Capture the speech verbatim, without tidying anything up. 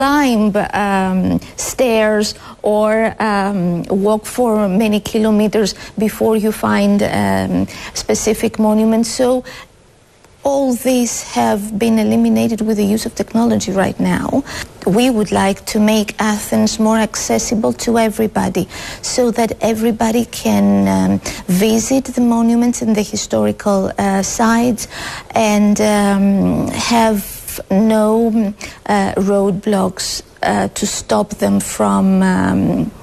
climb um, stairs or um, walk for many kilometers before you find um, specific monuments. So all these have been eliminated with the use of technology right now. We would like to make Athens more accessible to everybody so that everybody can um, visit the monuments and the historical uh, sites and um, have no uh, roadblocks uh, to stop them from um,